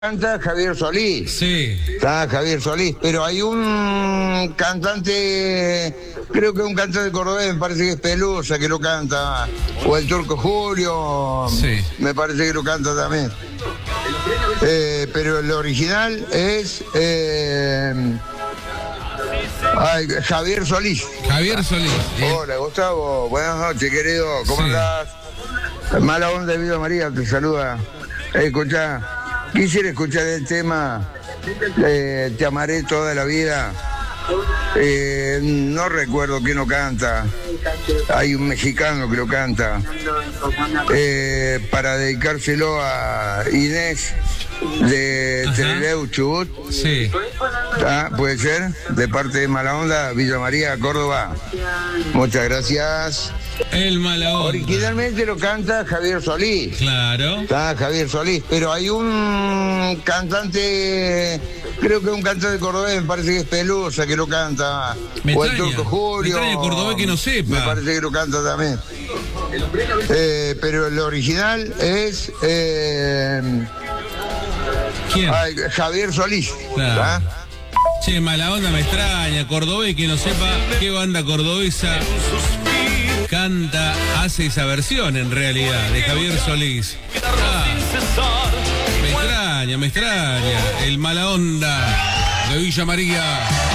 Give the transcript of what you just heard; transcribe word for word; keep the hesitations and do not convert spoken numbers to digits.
Canta Javier Solís. Sí. Está Javier Solís, pero hay un cantante, creo que un cantante cordobés, me parece que es Pelusa que lo canta, o el Turco Julio, Sí. me parece que lo canta también. Eh, pero el original es eh, ay, Javier Solís. Javier Solís. Bien. Hola Gustavo, buenas noches querido, ¿cómo Sí. andás? Mala onda de Vida María, te saluda. Eh, escuchá, quisiera escuchar el tema eh, Te amaré toda la vida. Eh, no recuerdo quién lo canta. Hay un mexicano que lo canta. Eh, para dedicárselo a Inés de Ajá. Tereleu, Chubut. Sí. Ah, puede ser, de parte de Mala Onda, Villa María, Córdoba. Muchas gracias. El mala onda. Originalmente lo canta Javier Solís. Claro. Está Javier Solís, pero hay un cantante, creo que un cantante cordobés, me parece que es Pelusa que lo canta, Me o el extraña, Turco Julio. me extraña el cordobés que no sepa. Me parece que lo canta también. Eh, pero el original es eh, ¿Quién? ay, Javier Solís. Claro. ¿Ah? Che, mala onda me extraña. Cordobés, que no sepa qué banda cordobesa canta, hace esa versión en realidad de Javier Solís. Ah, me extraña, me extraña. El mala onda de Villa María.